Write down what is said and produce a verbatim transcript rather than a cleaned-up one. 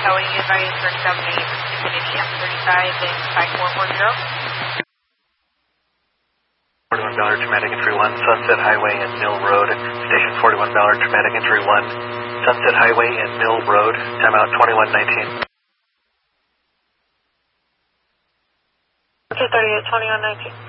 Kelly, advice thirty-seven eight, Infinity M thirty-five and five four four zero. forty-one Ballard, traumatic entry one, Sunset Highway and Mill Road. Station forty-one Ballard, traumatic entry one, Sunset Highway and Mill Road. Timeout twenty-one nineteen. two thirty-eight, twenty-one nineteen.